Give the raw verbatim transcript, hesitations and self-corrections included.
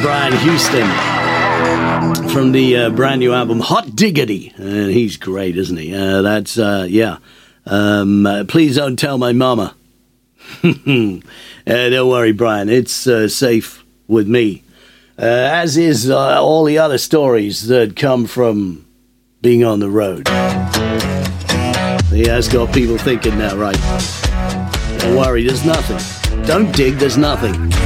Brian Houston from the uh, brand new album Hot Diggity. And he's great, isn't he? Uh, that's, uh, yeah. Um, uh, please don't tell my mama. uh, don't worry, Brian. It's uh, safe with me. Uh, as is uh, all the other stories that come from being on the road. He has got people thinking now, right? Don't worry, there's nothing. Don't dig, there's nothing.